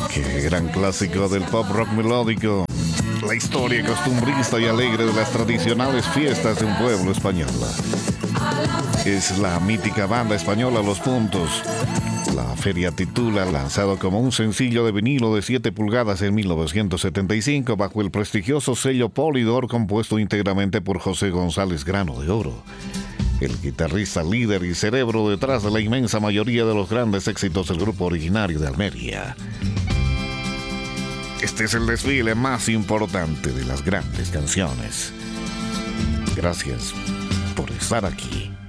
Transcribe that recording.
Qué gran clásico del pop rock melódico. La historia costumbrista y alegre de las tradicionales fiestas de un pueblo español. Es la mítica banda española Los Puntos. La feria titula, lanzado como un sencillo de vinilo de 7 pulgadas en 1975 bajo el prestigioso sello Polydor, compuesto íntegramente por José González Grano de Oro, el guitarrista líder y cerebro detrás de la inmensa mayoría de los grandes éxitos del grupo originario de Almería. Este es el desfile más importante de las grandes canciones. Gracias por estar aquí.